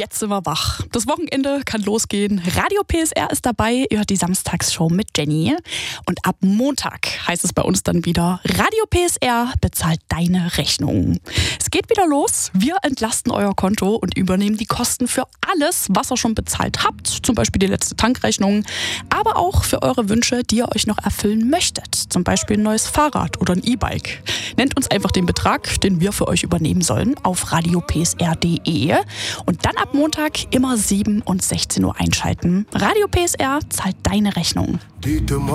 Jetzt sind wir wach. Das Wochenende kann losgehen. Radio PSR ist dabei. Ihr hört die Samstagsshow mit Jenny. Und ab Montag heißt es bei uns dann wieder: Radio PSR bezahlt deine Rechnung. Es geht wieder los. Wir entlasten euer Konto und übernehmen die Kosten für alles, was ihr schon bezahlt habt. Zum Beispiel die letzte Tankrechnung. Aber auch für eure Wünsche, die ihr euch noch erfüllen möchtet. Zum Beispiel ein neues Fahrrad oder ein E-Bike. Nennt uns einfach den Betrag, den wir für euch übernehmen sollen, auf radiopsr.de. Und dann ab Montag immer 7 und 16 Uhr einschalten. Radio PSR zahlt deine Rechnung.